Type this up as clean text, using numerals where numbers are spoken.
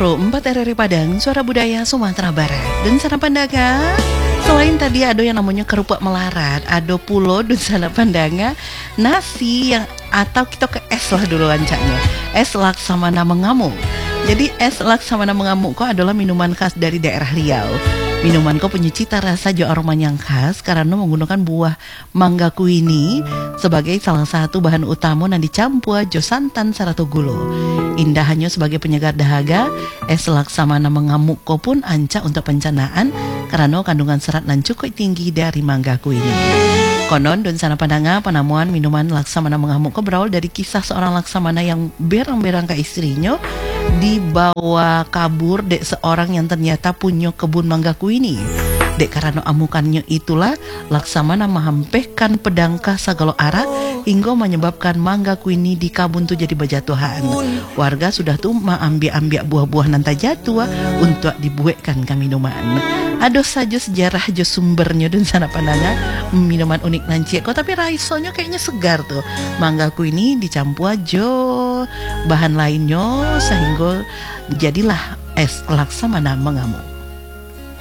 101,4 RRI Padang, Suara Budaya Sumatera Barat. Dan sana Pandaga, selain tadi ada yang namanya kerupuk melarat, ada pulo dan sana Pandanga nasi yang atau kita ke es lah dulu lancaknya. Es Laksamana Mengamuk. Jadi es Laksamana Mengamuk kok adalah minuman khas dari daerah Riau. Minuman kok punya cita rasa jo aroma yang khas karena menggunakan buah mangga kuini sebagai salah satu bahan utama dan dicampur jo santan sarata gula. Indah hanya sebagai penyegar dahaga, es Laksamana Mengamuk kok pun anca untuk pencernaan karena kandungan serat dan cukup tinggi dari mangga kuini. Konon dan sana Pandanga penamuan minuman Laksamana Mengamuk kok berawal dari kisah seorang Laksamana yang berang-berang ke istrinya dibawa kabur dek seorang yang ternyata punya kebun mangga kuini. Dek karena amukannya itulah Laksamana menghampehkan pedangkah segala arah hingga menyebabkan mangga kuini di kabun tu jadi berjatuhan. Warga sudah tu ambil buah-buah nanti jatuh untuk dibuatkan ke minuman. Ada saja sejarah jo sumbernya dan sana Pandanga minuman unik nanci kok tapi raisonya kayaknya segar tuh. Mangga kuini dicampur jo bahan lainnya sehingga jadilah es Laksamana Mengamuk.